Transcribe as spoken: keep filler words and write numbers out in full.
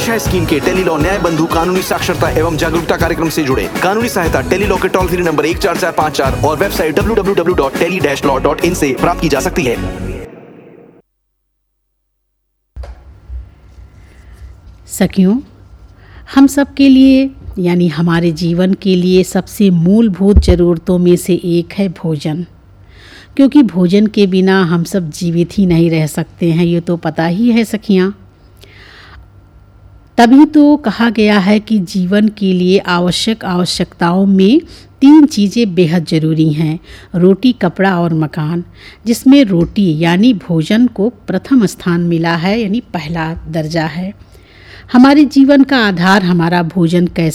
दिशा scheme के tele law न्याय बंधु कानूनी साक्षरता एवं जागरूकता कार्यक्रम से जुड़े। कानूनी सहायता टेली लॉ के टोल फ्री नंबर एक चार चार पाँच चार और website W W W dot tele dash law dot in से प्राप्त की जा सकती है। सखियों, हम सब के लिए यानी हमारे जीवन के लिए सबसे मूलभूत ज़रूरतों में से एक है भोजन, क्योंकि भोजन के बिना हम सब जीवित ही नहीं रह सकते हैं, ये तो पता ही है सखियाँ। तभी तो कहा गया है कि जीवन के लिए आवश्यक आवश्यकताओं में तीन चीज़ें बेहद ज़रूरी हैं, रोटी, कपड़ा और मकान, जिसमें रोटी यानी भोजन को प्रथम स्थान मिला है, यानी पहला दर्जा है। हमारे जीवन का आधार हमारा भोजन कैसे